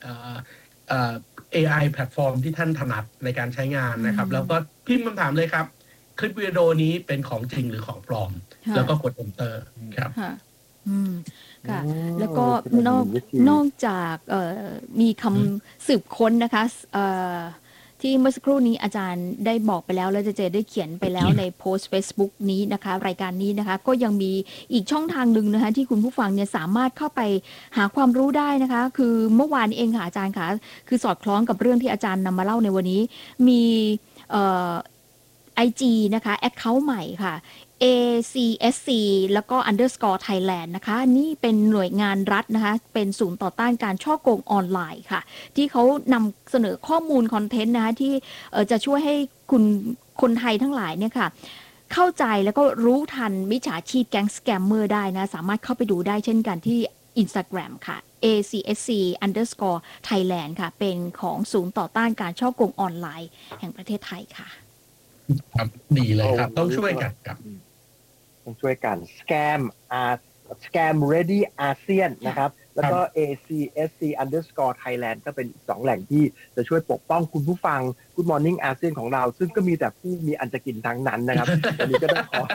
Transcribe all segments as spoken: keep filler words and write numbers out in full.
เอ่อเอ่อ เอ ไอ แพลตฟอร์มที่ท่านถนัดในการใช้งานนะครับแล้วก็พิมพ์คำถามเลยครับคลิปวิดีโอนี้เป็นของจริงหรือของปลอมแล้วก็กด enter ครับอืมค่ะแล้วก็นอกนอกจากเอ่อมีคำสืบค้นนะคะเอ่อที่เมื่อสักครู่นี้อาจารย์ได้บอกไปแล้วแล้วเจเจได้เขียนไปแล้วในโพสต์ Facebook นี้นะคะรายการนี้นะคะก็ยังมีอีกช่องทางหนึ่งนะคะที่คุณผู้ฟังเนี่ยสามารถเข้าไปหาความรู้ได้นะคะคือเมื่อวานนี้เองค่ะอาจารย์ค่ะคือสอดคล้องกับเรื่องที่อาจารย์นำมาเล่าในวันนี้มีเอ่อ ไอ จี นะคะ account ใหม่ค่ะ เอ ซี เอส ซี แล้วก็ underscore Thailand นะคะนี่เป็นหน่วยงานรัฐนะคะเป็นศูนย์ต่อต้านการฉ้อโกงออนไลน์ค่ะที่เขานำเสนอข้อมูลคอนเทนต์นะคะที่จะช่วยให้คุณคนไทยทั้งหลายเนี่ยค่ะเข้าใจแล้วก็รู้ทันมิจฉาชีพแก๊งสแกมเมอร์ได้นะสามารถเข้าไปดูได้เช่นกันที่ Instagram ค่ะ เอ ซี เอส ซี underscore Thailand ค่ะเป็นของศูนย์ต่อต้านการฉ้อโกงออนไลน์แห่งประเทศไทยค่ะครับดีเลยครับต้องช่วยกันครับต้องช่วยกัน scam อา scam ready อาเซียนนะครับแล้วก็ เอ ซี เอส ซี underscore Thailand ก็เป็นอีกสองแหล่งที่จะช่วยปกป้องคุณผู้ฟัง Good Morning อาเซียนของเราซึ่งก็มีแต่ผู้มีอันจะกินทั้งนั้นนะครับวันนี้ก็ต้องขอ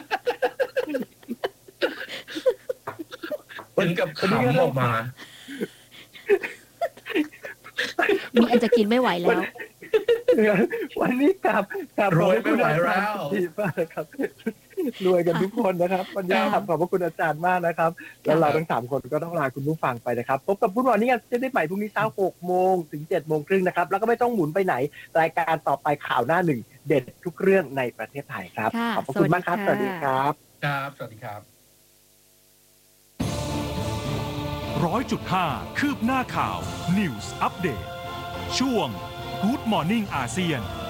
ถึงกับขำออกมามีอันจะกินไม่ไหวแล้ววันนี้กลับกลับรวยไม่ไหวแล้วดีมากครับรวยกันทุกคนนะครับวันนี้ขอบพระคุณอาจารย์มากนะครับแล้วเราทั้งสามคนก็ต้องลาคุณผู้ฟังไปนะครับพบกับคุณวันนี้กันจะได้ใหม่พรุ่งนี้เช้าหกโมงถึงเจ็ดโมงครึ่งนะครับแล้วก็ไม่ต้องหมุนไปไหนรายการต่อไปข่าวหน้าหนึ่งเด็ดทุกเรื่องในประเทศไทยครับขอบคุณมากครับสวัสดีครับครับสวัสดีครับร้อยจุดห้าคืบหน้าข่าว News อัปเดตช่วง Good Morning อาเซียน